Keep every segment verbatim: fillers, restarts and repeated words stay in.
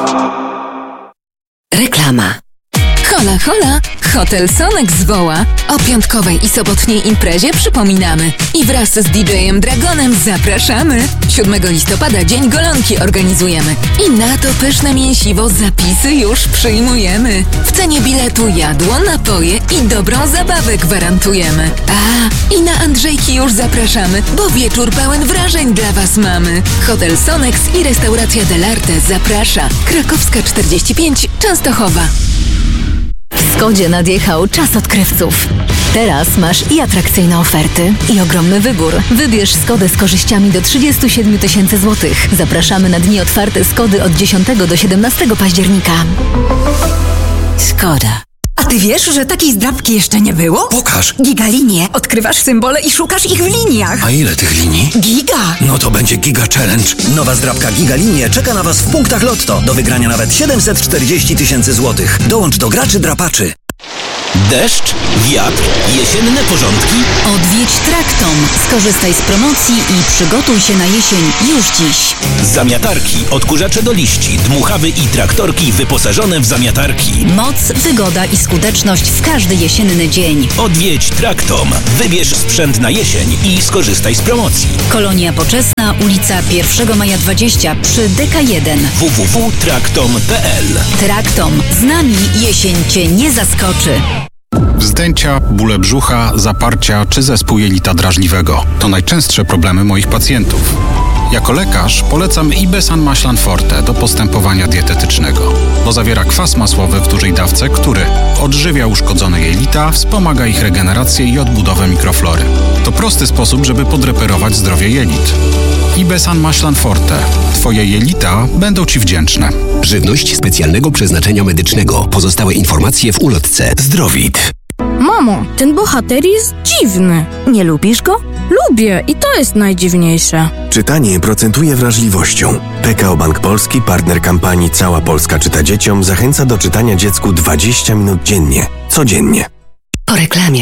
Reklama. Hola, hola! Hotel Sonex zwoła. O piątkowej i sobotniej imprezie przypominamy. I wraz z D J-em Dragonem zapraszamy. siódmego listopada Dzień Golonki organizujemy. I na to pyszne mięsiwo zapisy już przyjmujemy. W cenie biletu jadło, napoje i dobrą zabawę gwarantujemy. A, i na Andrzejki już zapraszamy, bo wieczór pełen wrażeń dla Was mamy. Hotel Sonex i restauracja Delarte zaprasza. Krakowska czterdzieści pięć, Częstochowa. W Skodzie nadjechał czas odkrywców. Teraz masz i atrakcyjne oferty, i ogromny wybór. Wybierz Skodę z korzyściami do trzydzieści siedem tysięcy złotych. Zapraszamy na dni otwarte Skody od dziesiątego do siedemnastego października. Skoda. A ty wiesz, że takiej zdrabki jeszcze nie było? Pokaż. Gigalinie. Odkrywasz symbole i szukasz ich w liniach. A ile tych linii? Giga. No to będzie Giga Challenge. Nowa zdrabka Gigalinie czeka na Was w punktach Lotto. Do wygrania nawet siedemset czterdzieści tysięcy złotych. Dołącz do graczy drapaczy. Deszcz, wiatr, jesienne porządki. Odwiedź Traktom. Skorzystaj z promocji i przygotuj się na jesień już dziś. Zamiatarki, odkurzacze do liści, dmuchawy i traktorki wyposażone w zamiatarki. Moc, wygoda i skuteczność w każdy jesienny dzień. Odwiedź Traktom. Wybierz sprzęt na jesień i skorzystaj z promocji. Kolonia Poczesna, ulica pierwszego maja dwadzieścia przy D K jeden. w w w kropka traktom kropka p l. Traktom. Z nami jesień Cię nie zaskoczy. Wzdęcia, bóle brzucha, zaparcia czy zespół jelita drażliwego to najczęstsze problemy moich pacjentów. Jako lekarz polecam Ibesan Maślan Forte do postępowania dietetycznego, bo zawiera kwas masłowy w dużej dawce, który odżywia uszkodzone jelita, wspomaga ich regenerację i odbudowę mikroflory. To prosty sposób, żeby podreperować zdrowie jelit. Ibesan Maślan Forte. Twoje jelita będą Ci wdzięczne. Żywność specjalnego przeznaczenia medycznego. Pozostałe informacje w ulotce. Zdrowit. Mamo, ten bohater jest dziwny. Nie lubisz go? Lubię i to jest najdziwniejsze. Czytanie procentuje wrażliwością. P K O Bank Polski, partner kampanii Cała Polska czyta dzieciom, zachęca do czytania dziecku dwadzieścia minut dziennie. Codziennie. Po reklamie.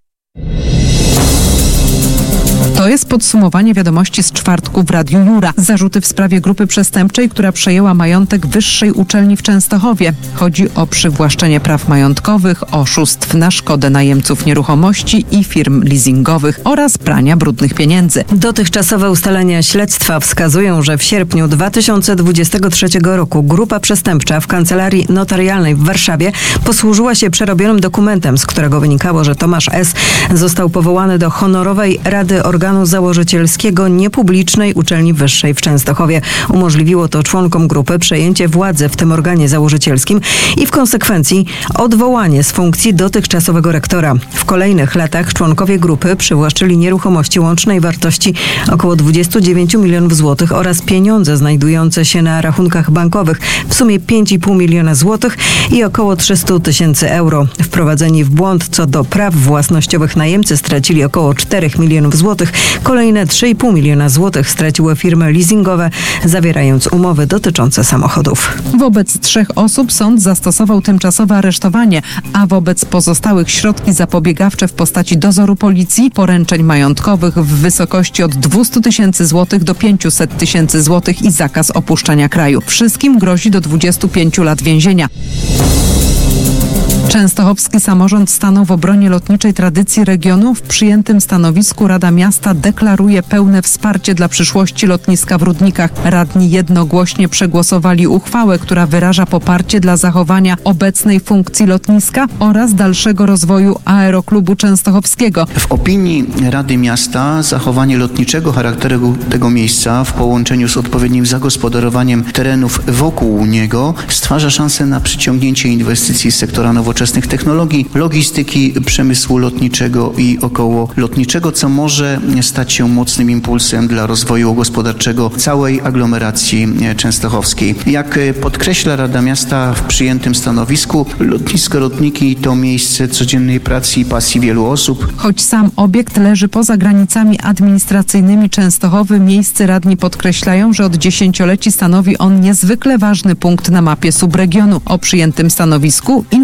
To jest podsumowanie wiadomości z czwartku w Radiu Jura. Zarzuty w sprawie grupy przestępczej, która przejęła majątek wyższej uczelni w Częstochowie. Chodzi o przywłaszczenie praw majątkowych, oszustw na szkodę najemców nieruchomości i firm leasingowych oraz prania brudnych pieniędzy. Dotychczasowe ustalenia śledztwa wskazują, że w sierpniu dwa tysiące dwudziestego trzeciego roku grupa przestępcza w kancelarii notarialnej w Warszawie posłużyła się przerobionym dokumentem, z którego wynikało, że Tomasz S. został powołany do honorowej Rady Organu Założycielskiego niepublicznej uczelni wyższej w Częstochowie. Umożliwiło to członkom grupy przejęcie władzy w tym organie założycielskim i w konsekwencji odwołanie z funkcji dotychczasowego rektora. W kolejnych latach członkowie grupy przywłaszczyli nieruchomości łącznej wartości około dwadzieścia dziewięć milionów złotych oraz pieniądze znajdujące się na rachunkach bankowych w sumie pięć i pół miliona złotych i około trzysta tysięcy euro. Wprowadzeni w błąd co do praw własnościowych najemcy stracili około cztery miliony złotych. Kolejne trzy i pół miliona złotych straciły firmy leasingowe, zawierając umowy dotyczące samochodów. Wobec trzech osób sąd zastosował tymczasowe aresztowanie, a wobec pozostałych środki zapobiegawcze w postaci dozoru policji, poręczeń majątkowych w wysokości od dwieście tysięcy złotych do pięćset tysięcy złotych i zakaz opuszczania kraju. Wszystkim grozi do dwudziestu pięciu lat więzienia. Częstochowski samorząd stanął w obronie lotniczej tradycji regionu. W przyjętym stanowisku Rada Miasta deklaruje pełne wsparcie dla przyszłości lotniska w Rudnikach. Radni jednogłośnie przegłosowali uchwałę, która wyraża poparcie dla zachowania obecnej funkcji lotniska oraz dalszego rozwoju Aeroklubu Częstochowskiego. W opinii Rady Miasta zachowanie lotniczego charakteru tego miejsca w połączeniu z odpowiednim zagospodarowaniem terenów wokół niego stwarza szansę na przyciągnięcie inwestycji z sektora nowoczesnych technologii, logistyki, przemysłu lotniczego i około lotniczego, co może stać się mocnym impulsem dla rozwoju gospodarczego całej aglomeracji częstochowskiej. Jak podkreśla Rada Miasta w przyjętym stanowisku, lotnisko Rudniki to miejsce codziennej pracy i pasji wielu osób. Choć sam obiekt leży poza granicami administracyjnymi Częstochowy, miejscy radni podkreślają, że od dziesięcioleci stanowi on niezwykle ważny punkt na mapie subregionu. O przyjętym stanowisku informuje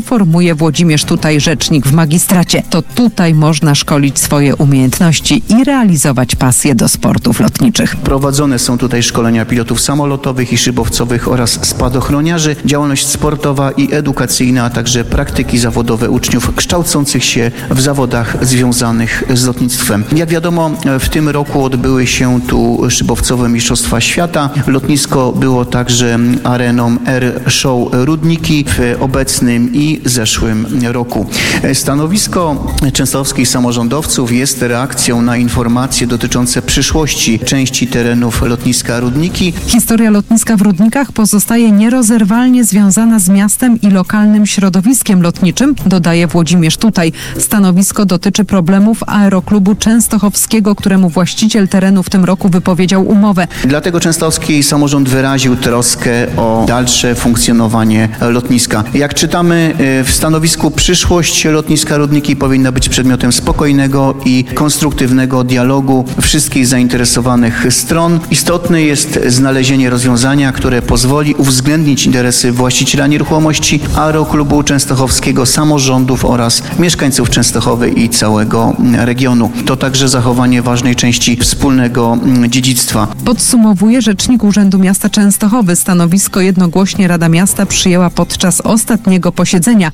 przekonuje Włodzimierz Tutaj, rzecznik w magistracie. To tutaj można szkolić swoje umiejętności i realizować pasję do sportów lotniczych. Prowadzone są tutaj szkolenia pilotów samolotowych i szybowcowych oraz spadochroniarzy, działalność sportowa i edukacyjna, a także praktyki zawodowe uczniów kształcących się w zawodach związanych z lotnictwem. Jak wiadomo, w tym roku odbyły się tu szybowcowe Mistrzostwa Świata. Lotnisko było także areną Air Show Rudniki w obecnym i zeszłym roku. Stanowisko częstochowskich samorządowców jest reakcją na informacje dotyczące przyszłości części terenów lotniska Rudniki. Historia lotniska w Rudnikach pozostaje nierozerwalnie związana z miastem i lokalnym środowiskiem lotniczym, dodaje Włodzimierz Tutaj. Stanowisko dotyczy problemów Aeroklubu Częstochowskiego, któremu właściciel terenu w tym roku wypowiedział umowę. Dlatego częstochowski samorząd wyraził troskę o dalsze funkcjonowanie lotniska. Jak czytamy w stanowisku, przyszłość lotniska Rudniki powinna być przedmiotem spokojnego i konstruktywnego dialogu wszystkich zainteresowanych stron. Istotne jest znalezienie rozwiązania, które pozwoli uwzględnić interesy właściciela nieruchomości, Aeroklubu Częstochowskiego, samorządów oraz mieszkańców Częstochowy i całego regionu. To także zachowanie ważnej części wspólnego dziedzictwa. Podsumowuje rzecznik Urzędu Miasta Częstochowy. Stanowisko jednogłośnie Rada Miasta przyjęła podczas ostatniego posiedzenia.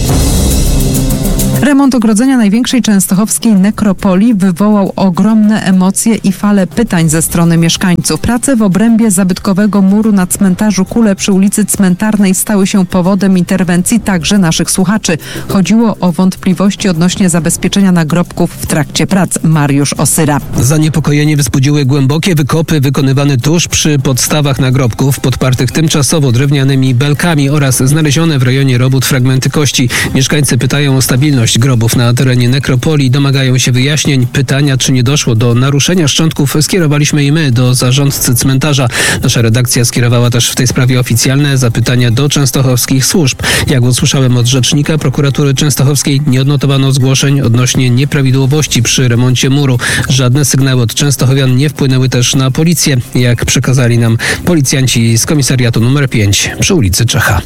Remont ogrodzenia największej częstochowskiej nekropolii wywołał ogromne emocje i fale pytań ze strony mieszkańców. Prace w obrębie zabytkowego muru na cmentarzu Kule przy ulicy Cmentarnej stały się powodem interwencji także naszych słuchaczy. Chodziło o wątpliwości odnośnie zabezpieczenia nagrobków w trakcie prac. Mariusz Osyra. Zaniepokojenie wzbudziły głębokie wykopy wykonywane tuż przy podstawach nagrobków, podpartych tymczasowo drewnianymi belkami oraz znalezione w rejonie robót fragmenty kości. Mieszkańcy pytają o stabilność grobów na terenie nekropolii, domagają się wyjaśnień. Pytania, czy nie doszło do naruszenia szczątków, skierowaliśmy i my do zarządcy cmentarza. Nasza redakcja skierowała też w tej sprawie oficjalne zapytania do częstochowskich służb. Jak usłyszałem od rzecznika prokuratury częstochowskiej, nie odnotowano zgłoszeń odnośnie nieprawidłowości przy remoncie muru. Żadne sygnały od częstochowian nie wpłynęły też na policję, jak przekazali nam policjanci z komisariatu numer pięć przy ulicy Czecha.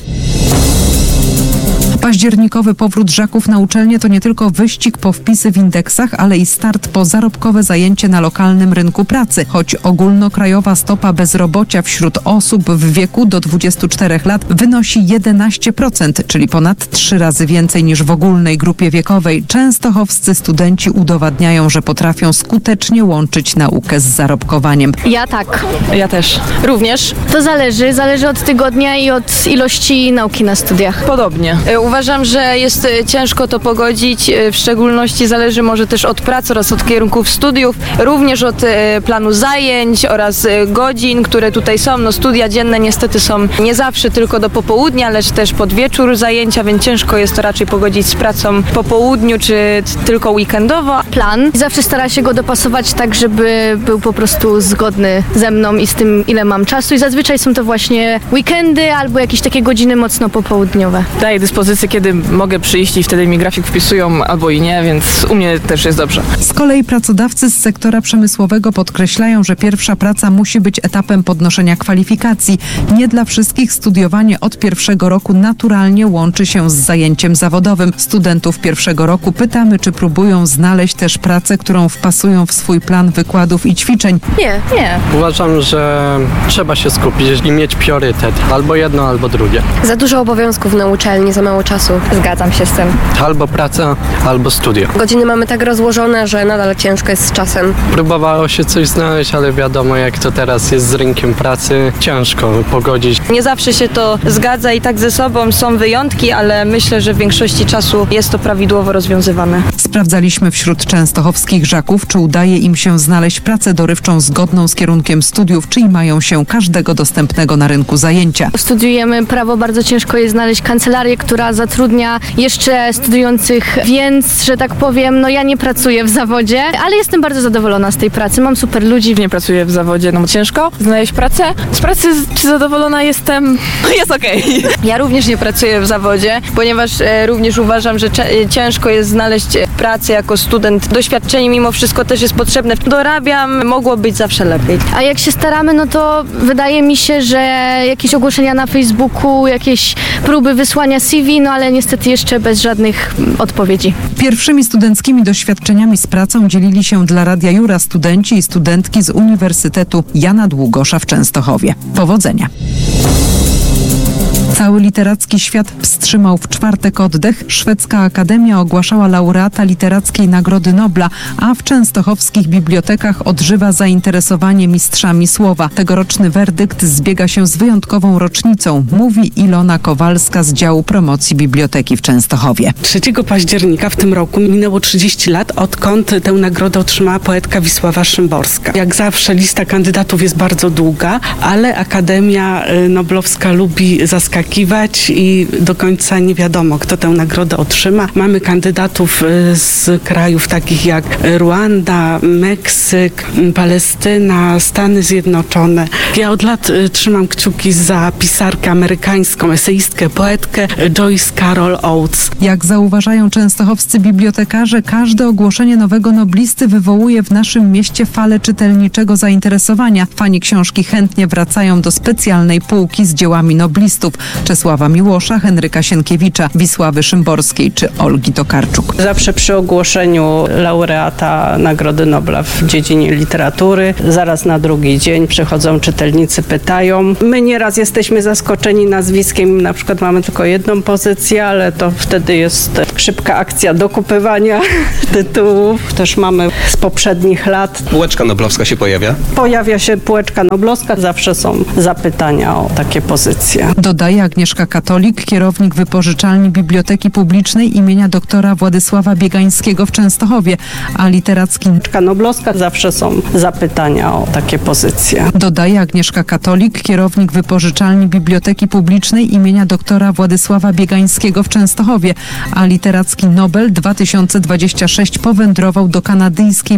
Październikowy powrót Żaków na uczelnię to nie tylko wyścig po wpisy w indeksach, ale i start po zarobkowe zajęcie na lokalnym rynku pracy. Choć ogólnokrajowa stopa bezrobocia wśród osób w wieku do dwudziestu czterech lat wynosi jedenaście procent, czyli ponad trzy razy więcej niż w ogólnej grupie wiekowej, częstochowscy studenci udowadniają, że potrafią skutecznie łączyć naukę z zarobkowaniem. Ja tak. Ja też. Również? To zależy. Zależy od tygodnia i od ilości nauki na studiach. Podobnie. Uważam, że jest ciężko to pogodzić, w szczególności zależy może też od pracy oraz od kierunków studiów, również od planu zajęć oraz godzin, które tutaj są. No, studia dzienne niestety są nie zawsze tylko do popołudnia, lecz też pod wieczór zajęcia, więc ciężko jest to raczej pogodzić z pracą po południu czy tylko weekendowo. Plan. Zawsze stara się go dopasować tak, żeby był po prostu zgodny ze mną i z tym, ile mam czasu i zazwyczaj są to właśnie weekendy albo jakieś takie godziny mocno popołudniowe. Daję dyspozycję, kiedy mogę przyjść i wtedy mi grafik wpisują albo i nie, więc u mnie też jest dobrze. Z kolei pracodawcy z sektora przemysłowego podkreślają, że pierwsza praca musi być etapem podnoszenia kwalifikacji. Nie dla wszystkich studiowanie od pierwszego roku naturalnie łączy się z zajęciem zawodowym. Studentów pierwszego roku pytamy, czy próbują znaleźć też pracę, którą wpasują w swój plan wykładów i ćwiczeń. Nie, nie. Uważam, że trzeba się skupić i mieć priorytet. Albo jedno, albo drugie. Za dużo obowiązków na uczelni, za mało czasu. Zgadzam się z tym. Albo praca, albo studia. Godziny mamy tak rozłożone, że nadal ciężko jest z czasem. Próbowało się coś znaleźć, ale wiadomo, jak to teraz jest z rynkiem pracy, ciężko pogodzić. Nie zawsze się to zgadza i tak ze sobą są wyjątki, ale myślę, że w większości czasu jest to prawidłowo rozwiązywane. Sprawdzaliśmy wśród częstochowskich Żaków, czy udaje im się znaleźć pracę dorywczą zgodną z kierunkiem studiów, czy mają się każdego dostępnego na rynku zajęcia. Studiujemy prawo, bardzo ciężko jest znaleźć kancelarię, która zatrudnia jeszcze studiujących, więc, że tak powiem, no ja nie pracuję w zawodzie, ale jestem bardzo zadowolona z tej pracy, mam super ludzi. Nie pracuję w zawodzie, no ciężko znaleźć pracę. Z pracy czy zadowolona jestem? Jest okej. Okay. Ja również nie pracuję w zawodzie, ponieważ e, również uważam, że cze- ciężko jest znaleźć pracę jako student. Doświadczenie mimo wszystko też jest potrzebne. Dorabiam, mogło być zawsze lepiej. A jak się staramy, no to wydaje mi się, że jakieś ogłoszenia na Facebooku, jakieś próby wysłania C V, no ale ale niestety jeszcze bez żadnych odpowiedzi. Pierwszymi studenckimi doświadczeniami z pracą dzielili się dla Radia Jura studenci i studentki z Uniwersytetu Jana Długosza w Częstochowie. Powodzenia! Cały literacki świat wstrzymał w czwartek oddech. Szwedzka Akademia ogłaszała laureata Literackiej Nagrody Nobla, a w częstochowskich bibliotekach odżywa zainteresowanie mistrzami słowa. Tegoroczny werdykt zbiega się z wyjątkową rocznicą, mówi Ilona Kowalska z działu promocji biblioteki w Częstochowie. trzeciego października w tym roku minęło trzydzieści lat, odkąd tę nagrodę otrzymała poetka Wisława Szymborska. Jak zawsze lista kandydatów jest bardzo długa, ale Akademia Noblowska lubi zaskakiwać i do końca nie wiadomo, kto tę nagrodę otrzyma. Mamy kandydatów z krajów takich jak Ruanda, Meksyk, Palestyna, Stany Zjednoczone. Ja od lat trzymam kciuki za pisarkę amerykańską, eseistkę, poetkę Joyce Carol Oates. Jak zauważają częstochowscy bibliotekarze, każde ogłoszenie nowego noblisty wywołuje w naszym mieście falę czytelniczego zainteresowania. Fani książki chętnie wracają do specjalnej półki z dziełami noblistów Czesława Miłosza, Henryka Sienkiewicza, Wisławy Szymborskiej czy Olgi Tokarczuk. Zawsze przy ogłoszeniu laureata Nagrody Nobla w dziedzinie literatury, zaraz na drugi dzień przychodzą czytelnicy, pytają. My nieraz jesteśmy zaskoczeni nazwiskiem, na przykład mamy tylko jedną pozycję, ale to wtedy jest szybka akcja dokupywania tytułów. Też mamy z poprzednich lat. Półeczka noblowska się pojawia? Pojawia się półeczka noblowska, zawsze są zapytania o takie pozycje. Dodaje Agnieszka Katolik, kierownik wypożyczalni Biblioteki Publicznej imienia doktora Władysława Biegańskiego w Częstochowie, a literacki... Noblowska zawsze są zapytania o takie pozycje. Dodaje Agnieszka Katolik, kierownik wypożyczalni Biblioteki Publicznej imienia doktora Władysława Biegańskiego w Częstochowie, a literacki Nobel dwa tysiące dwudziesty szósty powędrował do kanadyjskiej